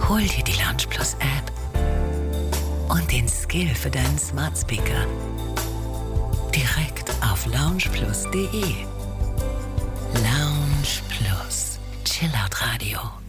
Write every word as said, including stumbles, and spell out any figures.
Hol dir die Lounge Plus App und den Skill für deinen Smart Speaker direkt auf loungeplus punkt de. Lounge Plus, Chillout Radio.